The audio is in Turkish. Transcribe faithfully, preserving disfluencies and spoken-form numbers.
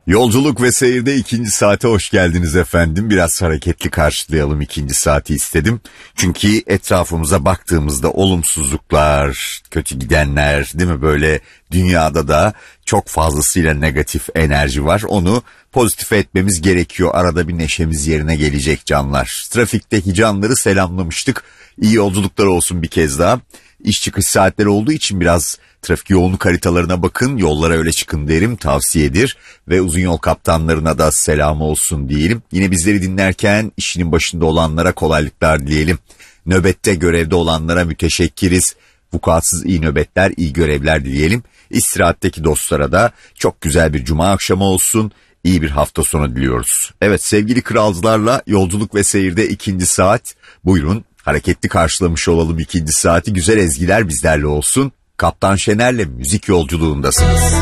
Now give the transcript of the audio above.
Yolculuk ve seyirde ikinci saate hoş geldiniz efendim. Biraz hareketli karşılayalım ikinci saati istedim. Çünkü etrafımıza baktığımızda olumsuzluklar, kötü gidenler, değil mi, böyle dünyada da çok fazlasıyla negatif enerji var. Onu pozitife etmemiz gerekiyor. Arada bir neşemiz yerine gelecek canlar. Trafikte hicanları selamlamıştık. İyi yolculuklar olsun bir kez daha. İş çıkış saatleri olduğu için biraz trafik yoğunluk haritalarına bakın, yollara öyle çıkın derim, tavsiyedir. Ve uzun yol kaptanlarına da selam olsun diyelim. Yine bizleri dinlerken işinin başında olanlara kolaylıklar dileyelim. Nöbette görevde olanlara müteşekkiriz. Vukuatsız iyi nöbetler, iyi görevler dileyelim. İstirahatteki dostlara da çok güzel bir cuma akşamı olsun. İyi bir hafta sonu diliyoruz. Evet sevgili kralcılarla yolculuk ve seyirde ikinci saat. Buyurun hareketli karşılamış olalım ikinci saati. Güzel ezgiler bizlerle olsun. Kaptan Şener'le müzik yolculuğundasınız.